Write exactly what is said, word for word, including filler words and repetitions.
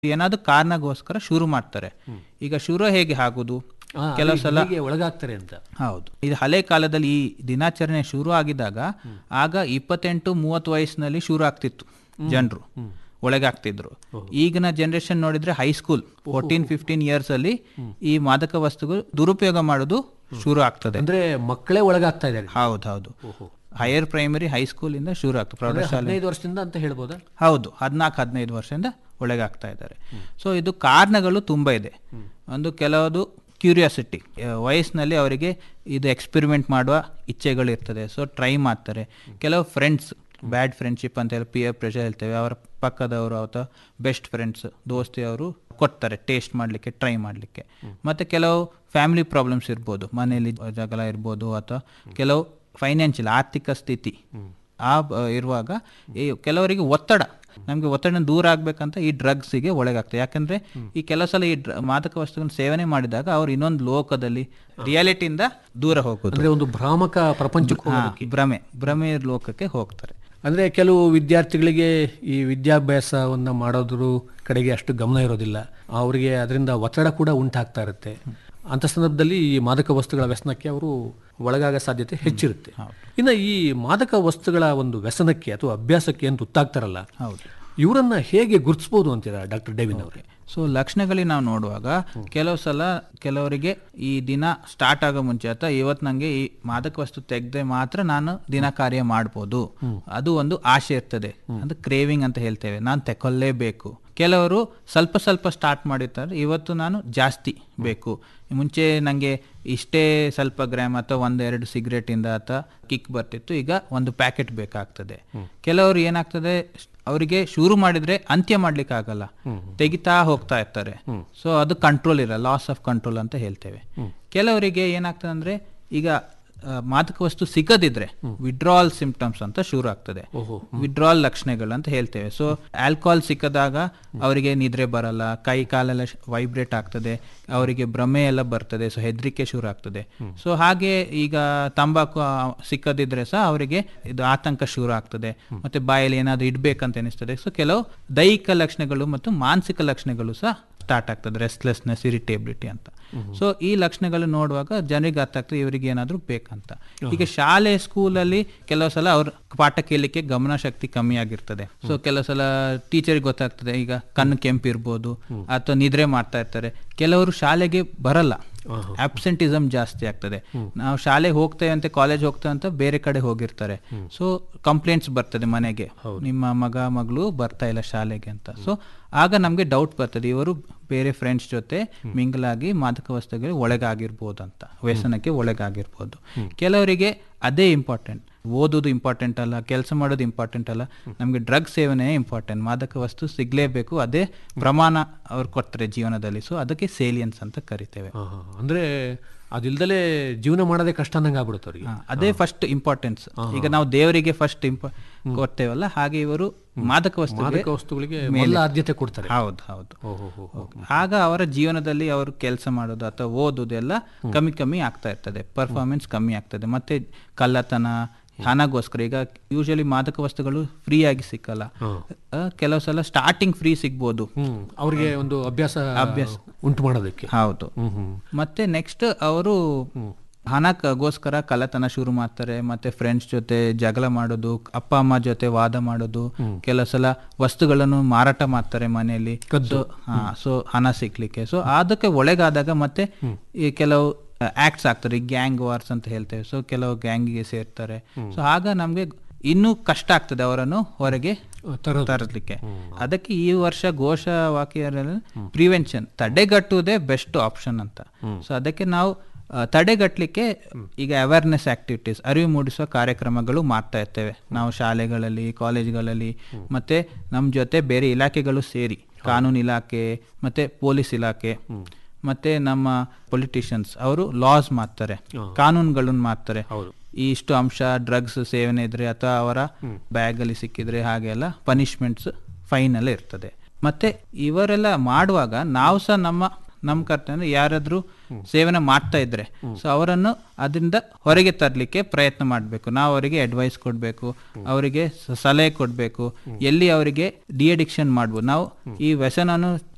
ಏನಾದ್ರು ಕಾರಣಗೋಸ್ಕರ ಶುರು ಮಾಡ್ತಾರೆ. ಈಗ ಶುರು ಹೇಗೆ ಆಗುದು, ಕೆಲವು ಸಲ ಒಳಗಾಗ್ತಾರೆ ಅಂತ. ಹೌದು, ಇದು ಹಳೆ ಕಾಲದಲ್ಲಿ ಈ ದಿನಾಚರಣೆ ಶುರು ಆಗಿದಾಗ ಆಗ ಇಪ್ಪತ್ತೆಂಟು ಮೂವತ್ತು ವಯಸ್ಸಿನಲ್ಲಿ ಶುರು ಆಗ್ತಿತ್ತು, ಜನರು ಒಳಗಾಗ್ತಿದ್ರು. ಈಗಿನ ಜನರೇಷನ್ ನೋಡಿದ್ರೆ ಹೈಸ್ಕೂಲ್ ಫೋರ್ಟೀನ್ ಫಿಫ್ಟೀನ್ ಇಯರ್ಸ್ ಅಲ್ಲಿ ಈ ಮಾದಕ ವಸ್ತುಗಳು ದುರುಪಯೋಗ ಮಾಡೋದು ಶುರು ಆಗ್ತದೆ. ಅಂದ್ರೆ ಮಕ್ಕಳೇ ಒಳಗಾಗ್ತಾ ಇದ್ದಾರೆ. ಹೌದು ಹೌದು, ಹೈಯರ್ ಪ್ರೈಮರಿ ಹೈಸ್ಕೂಲ್ ಇಂದ ಶುರು ಆಗ್ತದೆ, ಪ್ರೌಢಶಾಲೆ ಹದಿನೈದು ವರ್ಷದಿಂದ ಅಂತ ಹೇಳ್ಬೋದಾ? ಹೌದು, ಹದಿನಾಲ್ಕು ಹದಿನೈದು ವರ್ಷದಿಂದ ಒಳಗಾಗ್ತಾ ಇದ್ದಾರೆ. ಸೊ ಇದು ಕಾರಣಗಳು ತುಂಬಾ ಇದೆ. ಒಂದು ಕೆಲವುದು ಕ್ಯೂರಿಯಾಸಿಟಿ, ವಯಸ್ಸಿನಲ್ಲಿ ಅವರಿಗೆ ಇದು ಎಕ್ಸ್ಪೆರಿಮೆಂಟ್ ಮಾಡುವ ಇಚ್ಛೆಗಳು ಇರ್ತದೆ, ಸೊ ಟ್ರೈ ಮಾಡ್ತಾರೆ. ಕೆಲವು ಫ್ರೆಂಡ್ಸ್, ಬ್ಯಾಡ್ ಫ್ರೆಂಡ್ಶಿಪ್ ಅಂತ ಹೇಳಿ ಪಿಯರ್ ಪ್ರೆಷರ್ ಹೇಳ್ತೇವೆ, ಅವರ ಪಕ್ಕದವರು ಅಥವಾ ಬೆಸ್ಟ್ ಫ್ರೆಂಡ್ಸ್ ದೋಸ್ತಿಯವರು ಕೊಡ್ತಾರೆ ಟೇಸ್ಟ್ ಮಾಡಲಿಕ್ಕೆ, ಟ್ರೈ ಮಾಡಲಿಕ್ಕೆ. ಮತ್ತು ಕೆಲವು ಫ್ಯಾಮಿಲಿ ಪ್ರಾಬ್ಲಮ್ಸ್ ಇರ್ಬೋದು, ಮನೆಯಲ್ಲಿ ಜಗಳ ಇರ್ಬೋದು, ಅಥವಾ ಕೆಲವು ಫೈನಾನ್ಷಿಯಲ್ ಆರ್ಥಿಕ ಸ್ಥಿತಿ ಆ ಇರುವಾಗ ಈ ಕೆಲವರಿಗೆ ಒತ್ತಡ, ನಮಗೆ ಒತ್ತಡ ದೂರ ಆಗ್ಬೇಕಂತ ಈ ಡ್ರಗ್ಸಿಗೆ ಒಳಗಾಗ್ತದೆ. ಯಾಕಂದ್ರೆ ಈ ಕೆಲವು ಸಲ ಈ ಮಾದಕ ವಸ್ತುಗಳನ್ನು ಸೇವನೆ ಮಾಡಿದಾಗ ಅವ್ರು ಇನ್ನೊಂದು ಲೋಕದಲ್ಲಿ ರಿಯಾಲಿಟಿಯಿಂದ ದೂರ ಹೋಗೋದು, ಒಂದು ಭ್ರಾಮಕ ಪ್ರಪಂಚಕ್ಕೆ, ಭ್ರಮೆ ಭ್ರಮೆ ಲೋಕಕ್ಕೆ ಹೋಗ್ತಾರೆ. ಅಂದರೆ ಕೆಲವು ವಿದ್ಯಾರ್ಥಿಗಳಿಗೆ ಈ ವಿದ್ಯಾಭ್ಯಾಸವನ್ನ ಮಾಡೋದ್ರ ಕಡೆಗೆ ಅಷ್ಟು ಗಮನ ಇರೋದಿಲ್ಲ, ಅವರಿಗೆ ಅದರಿಂದ ಒತ್ತಡ ಕೂಡ ಉಂಟಾಗ್ತಾ ಇರುತ್ತೆ. ಅಂಥ ಸಂದರ್ಭದಲ್ಲಿ ಈ ಮಾದಕ ವಸ್ತುಗಳ ವ್ಯಸನಕ್ಕೆ ಅವರು ಒಳಗಾಗ ಸಾಧ್ಯತೆ ಹೆಚ್ಚಿರುತ್ತೆ. ಇನ್ನು ಈ ಮಾದಕ ವಸ್ತುಗಳ ಒಂದು ವ್ಯಸನಕ್ಕೆ ಅಥವಾ ಅಭ್ಯಾಸಕ್ಕೆ ಏನು ತುತ್ತಾಗ್ತಾರಲ್ಲ, ಇವರನ್ನ ಹೇಗೆ ಗುರುತಿಸಬಹುದು ಅಂತೀರಾ ಡಾಕ್ಟರ್ ಡೇವಿನ್ ಅವರೇ? ಸೊ ಲಕ್ಷಣಗಳಿಗೆ ನಾವು ನೋಡುವಾಗ ಕೆಲವು ಸಲ ಕೆಲವರಿಗೆ ಈ ದಿನ ಸ್ಟಾರ್ಟ್ ಆಗೋ ಮುಂಚೆ ಅಥವಾ ಇವತ್ತು ನನಗೆ ಈ ಮಾದಕ ವಸ್ತು ತೆಗೆದ್ರೆ ಮಾತ್ರ ನಾನು ದಿನ ಕಾರ್ಯ ಮಾಡ್ಬೋದು, ಅದು ಒಂದು ಆಸೆ ಇರ್ತದೆ, ಅದು ಕ್ರೇವಿಂಗ್ ಅಂತ ಹೇಳ್ತೇವೆ, ನಾನು ತೆಕೊಳ್ಳೇಬೇಕು. ಕೆಲವರು ಸ್ವಲ್ಪ ಸ್ವಲ್ಪ ಸ್ಟಾರ್ಟ್ ಮಾಡಿರ್ತಾರೆ, ಇವತ್ತು ನಾನು ಜಾಸ್ತಿ ಬೇಕು, ಮುಂಚೆ ನನಗೆ ಇಷ್ಟೇ ಸ್ವಲ್ಪ ಗ್ರಾಮ್ ಅಥವಾ ಒಂದೆರಡು ಸಿಗರೇಟಿಂದ ಅಥವಾ ಕಿಕ್ ಬರ್ತಿತ್ತು, ಈಗ ಒಂದು ಪ್ಯಾಕೆಟ್ ಬೇಕಾಗ್ತದೆ. ಕೆಲವರು ಏನಾಗ್ತದೆ, ಅವರಿಗೆ ಶುರು ಮಾಡಿದ್ರೆ ಅಂತ್ಯ ಮಾಡ್ಲಿಕ್ಕೆ ಆಗಲ್ಲ, ತೆಗಿತಾ ಹೋಗ್ತಾ ಇರ್ತಾರೆ. ಸೊ ಅದು ಕಂಟ್ರೋಲ್ ಇರಲ್ಲ, ಲಾಸ್ ಆಫ್ ಕಂಟ್ರೋಲ್ ಅಂತ ಹೇಳ್ತೇವೆ. ಕೆಲವರಿಗೆ ಏನಾಗ್ತದೆ ಅಂದ್ರೆ, ಈಗ ಮಾದಕ ವಸ್ತು ಸಿಗದಿದ್ರೆ ವಿಡ್ರಾಲ್ ಸಿಂಪ್ಟಮ್ಸ್ ಅಂತ ಶುರು ಆಗ್ತದೆ, ವಿಡ್ರಾಲ್ ಲಕ್ಷಣಗಳು ಅಂತ ಹೇಳ್ತೇವೆ. ಸೊ ಆಲ್ಕೋಹಾಲ್ ಸಿಕ್ಕದಾಗ ಅವರಿಗೆ ನಿದ್ರೆ ಬರಲ್ಲ, ಕೈ ಕಾಲೆಲ್ಲ ವೈಬ್ರೇಟ್ ಆಗ್ತದೆ, ಅವರಿಗೆ ಭ್ರಮೆ ಎಲ್ಲ ಬರ್ತದೆ, ಸೊ ಹೆದರಿಕೆ ಶುರು ಆಗ್ತದೆ. ಸೊ ಹಾಗೆ ಈಗ ತಂಬಾಕು ಸಿಕ್ಕದಿದ್ರೆ ಸಹ ಅವರಿಗೆ ಇದು ಆತಂಕ ಶುರು ಆಗ್ತದೆ, ಮತ್ತೆ ಬಾಯಲ್ಲಿ ಏನಾದ್ರು ಇಡ್ಬೇಕಂತ ಎನಿಸ್ತದೆ. ಸೊ ಕೆಲವು ದೈಹಿಕ ಲಕ್ಷಣಗಳು ಮತ್ತು ಮಾನಸಿಕ ಲಕ್ಷಣಗಳು ಸಹ ಸ್ಟಾರ್ಟ್ ಆಗ್ತದೆ, ರೆಸ್ಟ್ಲೆಸ್ನೆಸ್, ಇರಿಟೇಬಿಲಿಟಿ ಅಂತ. ಸೊ ಈ ಲಕ್ಷಣಗಳು ನೋಡುವಾಗ ಜನರಿಗೆ ಅರ್ಥ ಆಗ್ತದೆ ಇವರಿಗೆ ಏನಾದ್ರು ಬೇಕಂತ. ಈಗ ಶಾಲೆ ಸ್ಕೂಲಲ್ಲಿ ಕೆಲವು ಸಲ ಅವ್ರ ಪಾಠ ಕೇಳಲಿಕ್ಕೆ ಗಮನ ಶಕ್ತಿ ಕಮ್ಮಿ ಆಗಿರ್ತದೆ. ಸೊ ಕೆಲವು ಸಲ ಟೀಚರ್ಗೆ ಗೊತ್ತಾಗ್ತದೆ, ಈಗ ಕಣ್ಣು ಕೆಂಪು ಇರ್ಬೋದು ಅಥವಾ ನಿದ್ರೆ ಮಾಡ್ತಾ ಇರ್ತಾರೆ. ಕೆಲವರು ಶಾಲೆಗೆ ಬರಲ್ಲ, ಆಬ್ಸೆಂಟಿಸಮ್ ಜಾಸ್ತಿ ಆಗ್ತದೆ. ನಾವು ಶಾಲೆಗೆ ಹೋಗ್ತೇವೆ ಅಂತ, ಕಾಲೇಜ್ ಹೋಗ್ತೇವೆ ಅಂತ ಬೇರೆ ಕಡೆ ಹೋಗಿರ್ತಾರೆ. ಸೊ ಕಂಪ್ಲೇಂಟ್ಸ್ ಬರ್ತದೆ ಮನೆಗೆ, ನಿಮ್ಮ ಮಗ ಮಗಳು ಬರ್ತಾ ಇಲ್ಲ ಶಾಲೆಗೆ ಅಂತ. ಸೊ ಆಗ ನಮ್ಗೆ ಡೌಟ್ ಬರ್ತದೆ, ಇವರು ಬೇರೆ ಫ್ರೆಂಡ್ಸ್ ಜೊತೆ ಮಿಂಗಲಾಗಿ ಮಾದಕ ವಸ್ತುಗಳಿಗೆ ಒಳಗಾಗಿರ್ಬೋದು ಅಂತ, ವ್ಯಸನಕ್ಕೆ ಒಳಗಾಗಿರ್ಬೋದು. ಕೆಲವರಿಗೆ ಅದೇ ಇಂಪಾರ್ಟೆಂಟ್, ಓದೋದು ಇಂಪಾರ್ಟೆಂಟ್ ಅಲ್ಲ, ಕೆಲಸ ಮಾಡೋದು ಇಂಪಾರ್ಟೆಂಟ್ ಅಲ್ಲ, ನಮಗೆ ಡ್ರಗ್ ಸೇವನೆ ಇಂಪಾರ್ಟೆಂಟ್, ಮಾದಕ ವಸ್ತು ಸಿಗ್ಲೇಬೇಕು, ಅದೇ ಪ್ರಮಾಣ ಅವ್ರು ಕೊಡ್ತಾರೆ ಜೀವನದಲ್ಲಿ. ಸೊ ಅದಕ್ಕೆ ಸೇಲಿಯನ್ಸ್ ಅಂತ ಕರಿತೇವೆ. ಅಂದ್ರೆ ಅದಿಲ್ದಲೇ ಜೀವನ ಮಾಡೋದೇ ಕಷ್ಟ ಅನ್ನಂಗೆ ಆಗ್ಬಿಡುತ್ತೆ ಅವ್ರಿಗೆ. ಅದೇ ಫಸ್ಟ್ ಇಂಪಾರ್ಟೆನ್ಸ್. ಈಗ ನಾವು ದೇವರಿಗೆ ಫಸ್ಟ್ ಇಂಪ ಕೊಡ್ತೇವಲ್ಲ, ಹಾಗೆ ಇವರು ಮಾದಕ ವಸ್ತುಗಳಿಗೆ ಆದ್ಯತೆ ಕೊಡ್ತಾರೆ. ಹೌದು ಹೌದು. ಆಗ ಅವರ ಜೀವನದಲ್ಲಿ ಅವರು ಕೆಲಸ ಮಾಡೋದು ಅಥವಾ ಓದೋದು ಎಲ್ಲ ಕಮ್ಮಿ ಕಮ್ಮಿ ಆಗ್ತಾ ಇರ್ತದೆ, ಪರ್ಫಾರ್ಮೆನ್ಸ್ ಕಮ್ಮಿ ಆಗ್ತದೆ. ಮತ್ತೆ ಕಳ್ಳತನ, ಹಣಗೋಸ್ಕರ, ಈಗ ಯೂಶಲಿ ಮಾದಕ ವಸ್ತುಗಳು ಫ್ರೀ ಆಗಿ ಸಿಕ್ಕಲ್ಲ, ಕೆಲವು ಸಲ ಸ್ಟಾರ್ಟಿಂಗ್ ಫ್ರೀ ಸಿಗ್ಬೋದು ಅವ್ರಿಗೆ ಒಂದು ಅಭ್ಯಾಸ ಅಭ್ಯಾಸ ಉಂಟು ಮಾಡೋದಕ್ಕೆ. ಹೌದು. ಮತ್ತೆ ನೆಕ್ಸ್ಟ್ ಅವರು ಹಣಕ್ಕೋಸ್ಕರ ಕಳ್ಳತನ ಶುರು ಮಾಡ್ತಾರೆ, ಮತ್ತೆ ಫ್ರೆಂಡ್ಸ್ ಜೊತೆ ಜಗಳ ಮಾಡೋದು, ಅಪ್ಪ ಅಮ್ಮ ಜೊತೆ ವಾದ ಮಾಡೋದು, ಕೆಲವು ಸಲ ವಸ್ತುಗಳನ್ನು ಮಾರಾಟ ಮಾಡ್ತಾರೆ ಮನೆಯಲ್ಲಿ, ಸೊ ಹಣ ಸಿಕ್ಲಿಕ್ಕೆ. ಸೊ ಅದಕ್ಕೆ ಒಳಗಾದಾಗ ಮತ್ತೆ ಈ ಕೆಲವು ಆಕ್ಟ್ಸ್ ಆಗ್ತಾರೆ, ಗ್ಯಾಂಗ್ ವಾರ್ಸ್ ಅಂತ ಹೇಳ್ತೇವೆ. ಸೊ ಕೆಲವು ಗ್ಯಾಂಗಿಗೆ ಸೇರ್ತಾರೆ. ಸೊ ಆಗ ನಮ್ಗೆ ಇನ್ನೂ ಕಷ್ಟ ಆಗ್ತದೆ ಅವರನ್ನು ಹೊರಗೆ ತರಲಿಕ್ಕೆ. ಅದಕ್ಕೆ ಈ ವರ್ಷ ಘೋಷವಾಕ್ಯ ಪ್ರಿವೆನ್ಷನ್, ತಡೆಗಟ್ಟುವುದೇ ಬೆಸ್ಟ್ ಆಪ್ಷನ್ ಅಂತ. ಸೊ ಅದಕ್ಕೆ ನಾವು ತಡೆಗಟ್ಟಲಿಕ್ಕೆ ಈಗ ಅವೇರ್ನೆಸ್ ಆಕ್ಟಿವಿಟೀಸ್, ಅರಿವು ಮೂಡಿಸುವ ಕಾರ್ಯಕ್ರಮಗಳು ಮಾಡ್ತಾ ಇರ್ತೇವೆ ನಾವು ಶಾಲೆಗಳಲ್ಲಿ, ಕಾಲೇಜ್ಗಳಲ್ಲಿ, ಮತ್ತೆ ನಮ್ಮ ಜೊತೆ ಬೇರೆ ಇಲಾಖೆಗಳು ಸೇರಿ, ಕಾನೂನು ಇಲಾಖೆ ಮತ್ತೆ ಪೊಲೀಸ್ ಇಲಾಖೆ ಮತ್ತೆ ನಮ್ಮ ಪೊಲಿಟಿಷಿಯನ್ಸ್ ಅವರು ಲಾಸ್ ಮಾಡ್ತಾರೆ, ಕಾನೂನುಗಳನ್ನು ಮಾಡ್ತಾರೆ. ಈ ಇಷ್ಟು ಅಂಶ ಡ್ರಗ್ಸ್ ಸೇವನೆ ಇದ್ರೆ ಅಥವಾ ಅವರ ಬ್ಯಾಗ್ ಅಲ್ಲಿ ಸಿಕ್ಕಿದ್ರೆ ಹಾಗೆಲ್ಲ ಪನಿಷ್ಮೆಂಟ್ಸ್, ಫೈನ್ ಎಲ್ಲ ಇರ್ತದೆ. ಮತ್ತೆ ಇವರೆಲ್ಲ ಮಾಡುವಾಗ ನಾವು ಸಹ ನಮ್ಮ ನಮ್ಮ ಕರ್ತವ್ಯ, ಯಾರಾದ್ರೂ ಸೇವನೆ ಮಾಡ್ತಾ ಇದ್ರೆ ಸೊ ಅವರನ್ನು ಅದರಿಂದ ಹೊರಗೆ ತರಲಿಕ್ಕೆ ಪ್ರಯತ್ನ ಮಾಡಬೇಕು. ನಾವು ಅವರಿಗೆ ಅಡ್ವೈಸ್ ಕೊಡಬೇಕು, ಅವರಿಗೆ ಸಲಹೆ ಕೊಡಬೇಕು, ಎಲ್ಲಿ ಅವರಿಗೆ ಡಿ ಅಡಿಕ್ಷನ್ ಮಾಡ್ಬೋದು. ನಾವು ಈ ವ್ಯಸನವನ್ನು